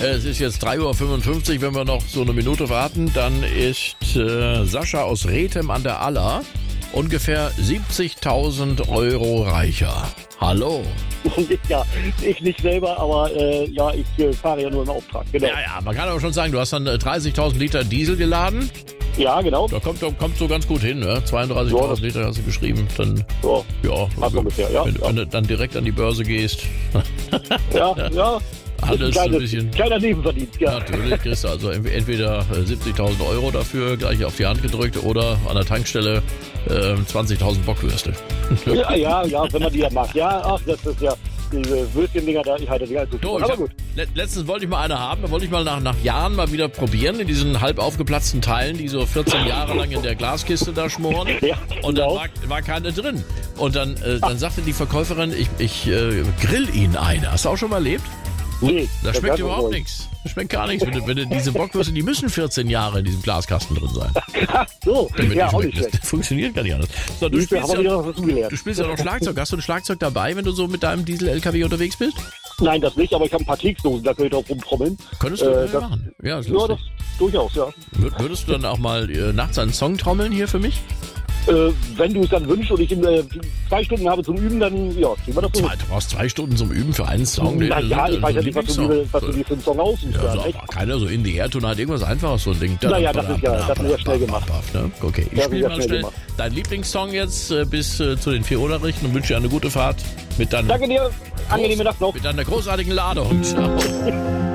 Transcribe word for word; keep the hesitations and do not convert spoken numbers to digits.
Es ist jetzt drei Uhr fünfundfünfzig, wenn wir noch so eine Minute warten, dann ist äh, Sascha aus Rethem an der Aller ungefähr siebzigtausend Euro reicher. Hallo. Ja, ich nicht selber, aber äh, ja, ich äh, fahre ja nur im Auftrag. Genau. Ja, ja, man kann aber schon sagen, du hast dann äh, dreißigtausend Liter Diesel geladen. Ja, genau. Da kommt, kommt so ganz gut hin, ne? zweiunddreißigtausend Ja, Liter hast du geschrieben. Dann, ja, ja, also, ungefähr, ja, wenn, ja. wenn du dann direkt an die Börse gehst. Ja, ja. Alles ein ein bisschen. Kleiner Nebenverdienst, ja. Natürlich kriegst du also entweder siebzigtausend Euro dafür gleich auf die Hand gedrückt oder an der Tankstelle äh, zwanzigtausend Bockwürste. Ja, ja, ja, wenn man die ja mag. Ja, ach, das ist ja, diese Würstchen-Dinger da, ich halte die halt so Du, gut. ich Aber hab, gut. le- letztens wollte ich mal eine haben, da wollte ich mal nach, nach Jahren mal wieder probieren, in diesen halb aufgeplatzten Teilen, die so vierzehn Jahre lang in der Glaskiste da schmoren. Ja, Und dann genau. war, war keine drin. Und dann, äh, dann sagte die Verkäuferin, ich, ich äh, grill Ihnen eine. Hast du auch schon mal erlebt? Nee, Da das schmeckt ist überhaupt wohl. nichts. Das schmeckt gar nichts. Wenn, du- wenn du diese Bockwürste, die müssen vierzehn Jahre in diesem Glaskasten drin sein. Ach so, Damit ja, die auch schmecken. nicht schlecht. Das funktioniert gar nicht anders. So, du, Siehst du, spielst haben wir ja, wieder was dazugelernt. du spielst ja noch Schlagzeug. Hast du ein Schlagzeug dabei, wenn du so mit deinem Diesel-L K W unterwegs bist? Nein, das nicht, aber ich habe ein paar Keksdosen, da könnte ich drauf rumtrommeln. Könntest du Äh, äh, das- machen. Ja, ist Ja, lustig. das durchaus, ja. Wür- Würdest du dann auch mal äh, nachts einen Song trommeln hier für mich? Äh, wenn du es dann wünschst und ich in, äh, zwei Stunden habe zum Üben, dann ja, kriegen wir das so. Zwei, du brauchst zwei Stunden zum Üben für einen Song. Na ja, ich weiß ja so nicht, was du, Lieblingssong. dir- was du dir für einen Song aussuchst. Ja, Ja, so, echt? aber keiner so in the air tun hat irgendwas Einfaches, so ein Ding. Naja, das ist ja- das ist ja schnell gemacht. Ne? Okay, ich Das ist spiele ja mal schnell schnell gemacht. deinen Lieblingssong jetzt äh, bis äh, zu den vier Uhr Nachrichten und wünsche dir eine gute Fahrt mit deinem Danke dir, angenehme Nacht noch. mit deiner großartigen Ladung. Ciao.